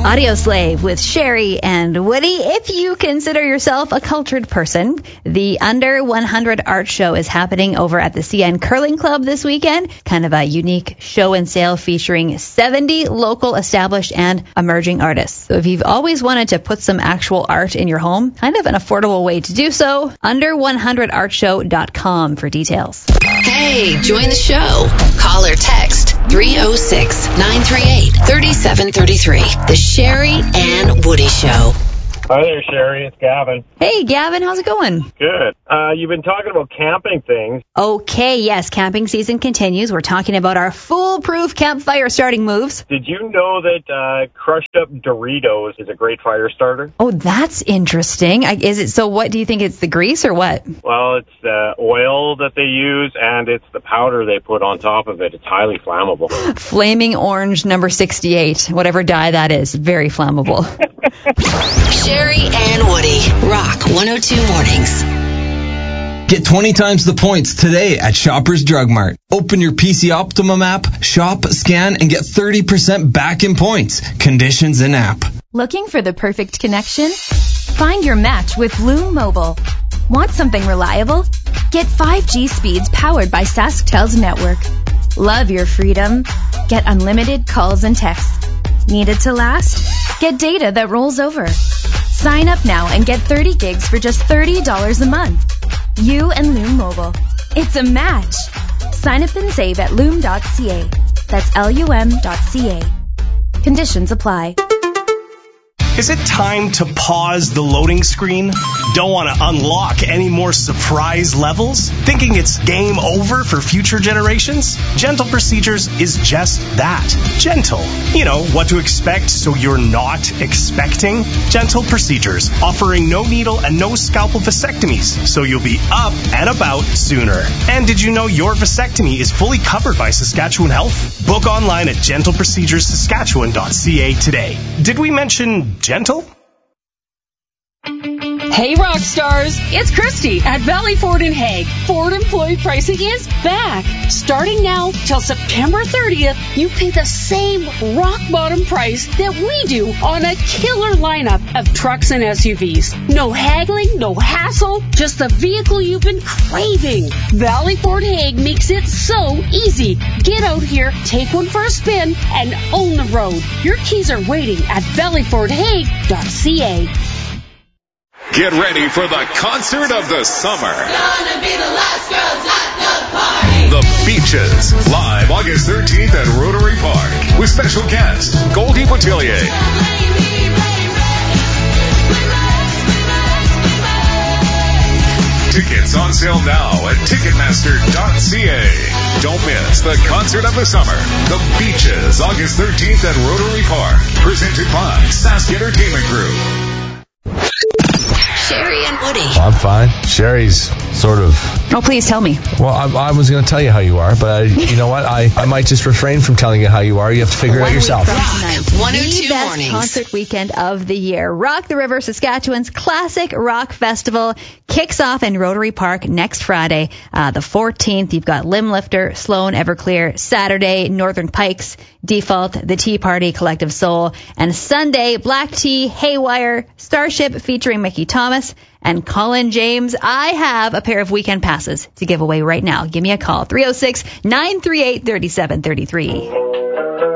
Audio Slave with Sherry and Woody. If you consider yourself a cultured person, the Under 100 Art Show is happening over at the CN Curling Club this weekend. Kind of a unique show and sale featuring 70 local, established, and emerging artists. So if you've always wanted to put some actual art in your home, kind of an affordable way to do so, under100artshow.com for details. Hey, join the show. Call or text 306-938-3733. The Sherry and Woody Show. Hi there, Sherry. It's Gavin. Hey, Gavin. How's it going? Good. You've been talking about camping things. Okay, yes. Camping season continues. We're talking about our foolproof campfire starting moves. Did you know that crushed up Doritos is a great fire starter? Oh, that's interesting. Is it? So what do you think? It's the grease or what? Well, it's the oil that they use, and it's the powder they put on top of it. It's highly flammable. Flaming orange number 68, whatever dye that is. Very flammable. Sherry and Woody, Rock 102 Mornings. Get 20 times the points today at Shoppers Drug Mart. Open your PC Optimum app, shop, scan, and get 30% back in points. Conditions in app. Looking for the perfect connection? Find your match with Loom Mobile. Want something reliable? Get 5G speeds powered by SaskTel's network. Love your freedom? Get unlimited calls and texts. Need it to last? Get data that rolls over. Sign up now and get 30 gigs for just $30 a month. You and Loom Mobile. It's a match. Sign up and save at loom.ca. That's LUM.ca. Conditions apply. Is it time to pause the loading screen? Don't want to unlock any more surprise levels? Thinking it's game over for future generations? Gentle Procedures is just that. Gentle. You know, what to expect so you're not expecting? Gentle Procedures, offering no needle and no scalpel vasectomies, so you'll be up and about sooner. And did you know your vasectomy is fully covered by Saskatchewan Health? Book online at gentleproceduresaskatchewan.ca today. Did we mention gentle? Hey, rock stars! It's Christy at Valley Ford in Hague. Ford employee pricing is back. Starting now till September 30th, you pay the same rock bottom price that we do on a killer lineup of trucks and SUVs. No haggling, no hassle, just the vehicle you've been craving. Valley Ford Hague makes it so easy. Get out here, take one for a spin, and own the road. Your keys are waiting at valleyfordhague.ca. Get ready for the concert of the summer. Gonna be the last girls at the party. The Beaches, live August 13th at Rotary Park, with special guest Goldie Boutillier. Tickets on sale now at Ticketmaster.ca. Don't miss the concert of the summer. The Beaches, August 13th at Rotary Park, presented by Sask Entertainment Group. Sherry and Woody. Well, I'm fine. Sherry's sort of... Oh, please tell me. Well, I was going to tell you how you are, but you know what? I might just refrain from telling you how you are. You have to figure it out yourself. Rock 102 the best Mornings. Concert weekend of the year. Rock the River, Saskatchewan's classic rock festival, kicks off in Rotary Park next Friday, the 14th. You've got Limblifter, Sloan, Everclear. Saturday, Northern Pikes, Default, The Tea Party, Collective Soul. And Sunday, Black Tea, Haywire, Starship featuring Mickey Thomas, and Colin James. I have a pair of weekend passes to give away right now. Give me a call, 306-938-3733.